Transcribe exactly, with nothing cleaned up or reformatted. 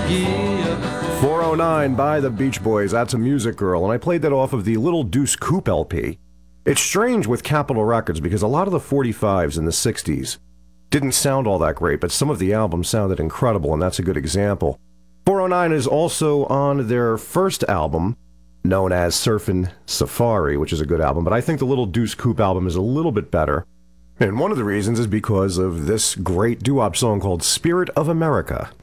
Yeah. four oh nine by the Beach Boys, that's a Music Girl, and I played that off of the Little Deuce Coupe L P. It's strange with Capitol Records because a lot of the forty-fives in the sixties didn't sound all that great, but some of the albums sounded incredible, and that's a good example. four oh nine is also on their first album, known as Surfin' Safari, which is a good album, but I think the Little Deuce Coupe album is a little bit better. And one of the reasons is because of this great doo-wop song called Spirit of America.